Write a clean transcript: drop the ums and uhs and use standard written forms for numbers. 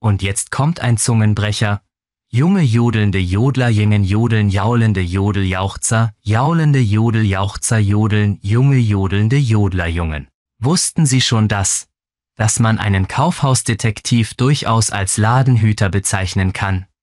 Und jetzt kommt ein Zungenbrecher. Junge jodelnde Jodlerjungen jodeln, jaulende Jodeljauchzer, jaulende Jodeljauchzer jodeln, junge jodelnde Jodlerjungen. Wussten Sie schon dass man einen Kaufhausdetektiv durchaus als Ladenhüter bezeichnen kann?